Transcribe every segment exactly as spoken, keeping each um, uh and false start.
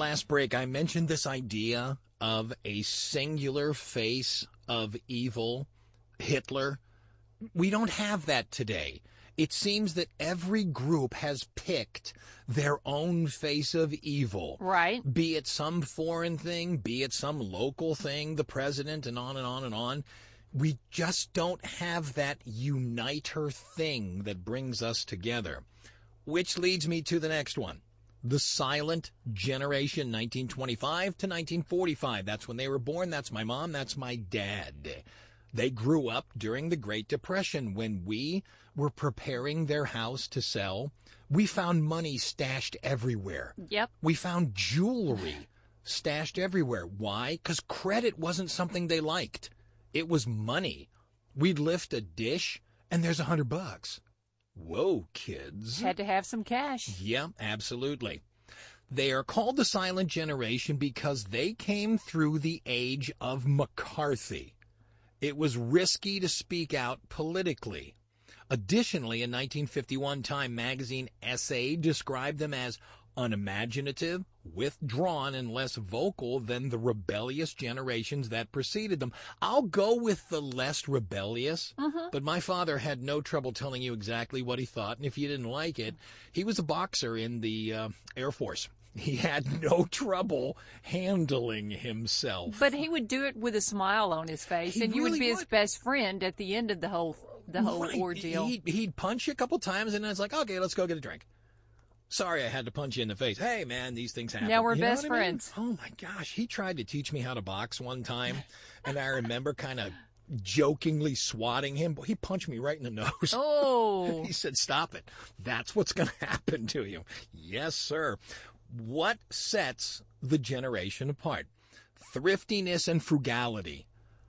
last break, I mentioned this idea of a singular face of evil, Hitler. We don't have that today. It seems that every group has picked their own face of evil. Right. Be it some foreign thing, be it some local thing, the president, and on and on and on. We just don't have that uniter thing that brings us together. Which leads me to the next one. The silent generation, nineteen twenty-five to nineteen forty-five. That's when they were born. That's my mom. That's my dad. They grew up during the Great Depression when we were preparing their house to sell. We found money stashed everywhere. Yep. We found jewelry stashed everywhere. Why? Because credit wasn't something they liked. It was money. We'd lift a dish, and there's a hundred bucks. Whoa, kids. Had to have some cash. Yeah, absolutely. They are called the silent generation because they came through the age of McCarthy. It was risky to speak out politically. Additionally, a nineteen fifty-one Time magazine essay described them as unimaginative, withdrawn, and less vocal than the rebellious generations that preceded them. I'll go with the less rebellious, mm-hmm. but my father had no trouble telling you exactly what he thought, and if you didn't like it, he was a boxer in the uh, Air Force. He had no trouble handling himself. But he would do it with a smile on his face, He and you really would be would. his best friend at the end of the whole the whole Right. ordeal. He'd, he'd punch you a couple times, and then it's like, okay, let's go get a drink. Sorry, I had to punch you in the face. Hey, man, these things happen. Now we're You know best what I mean? friends. Oh, my gosh. He tried to teach me how to box one time, and I remember kind of jokingly swatting him. He punched me right in the nose. Oh. He said, stop it. That's what's going to happen to you. Yes, sir. What sets the generation apart? Thriftiness and frugality.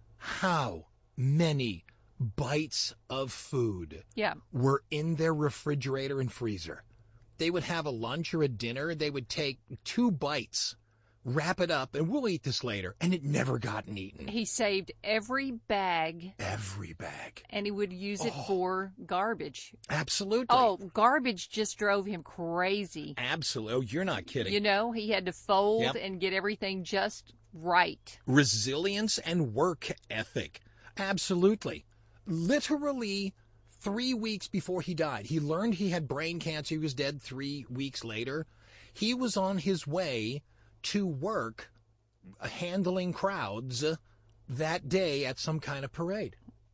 How many bites of food Yeah. were in their refrigerator and freezer? They would have a lunch or a dinner. They would take two bites, wrap it up, and we'll eat this later. And it never gotten eaten. He saved every bag. Every bag. And he would use it Oh. for garbage. Absolutely. Oh, garbage just drove him crazy. Absolutely. Oh, you're not kidding. You know, he had to fold Yep. and get everything just right. Resilience and work ethic. Absolutely. Literally three weeks before he died, he learned he had brain cancer. He was dead three weeks later. He was on his way to work handling crowds that day at some kind of parade.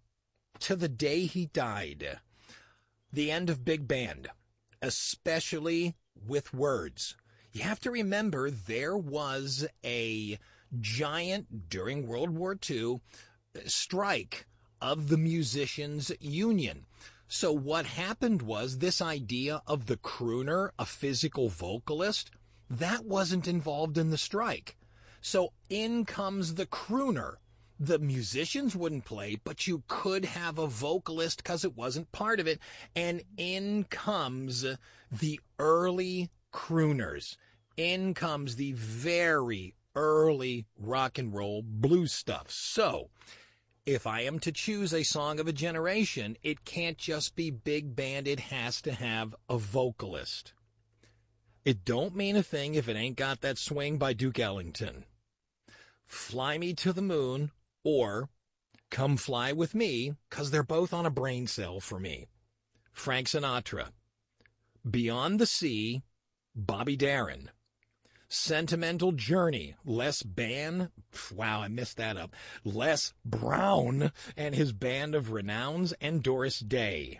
To the day he died. The end of Big Band, especially with words. You have to remember there was a giant, during World War Two, strike of the musicians' union. So what happened was this idea of the crooner, a physical vocalist, that wasn't involved in the strike. So in comes the crooner. The musicians wouldn't play, but you could have a vocalist because it wasn't part of it. And in comes the early crooners. In comes the very early rock and roll blues stuff. So if I am to choose a song of a generation, it can't just be big band. It has to have a vocalist. It don't mean a thing if it ain't got that swing by Duke Ellington. Fly Me to the Moon or Come Fly With Me, because they're both on a brain cell for me. Frank Sinatra. Beyond the Sea, Bobby Darin. Sentimental Journey, Les Ban, wow, I messed that up, Les Brown and his band of renowns, and Doris Day.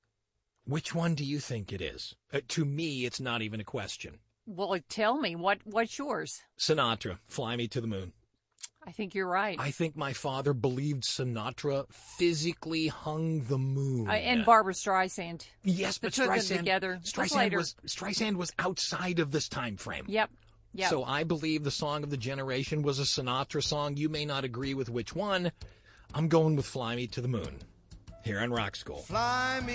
Which one do you think it is? Uh, to me, it's not even a question. Well, tell me, what what's yours? Sinatra, Fly Me to the Moon. I think you're right. I think my father believed Sinatra physically hung the moon. Uh, and Barbra Streisand. Yes, but the two of them Streisand, together. Streisand, later. was, Streisand was outside of this time frame. Yep. Yep. So I believe the song of the generation was a Sinatra song. You may not agree with which one. I'm going with Fly Me to the Moon here on Rock School. Fly me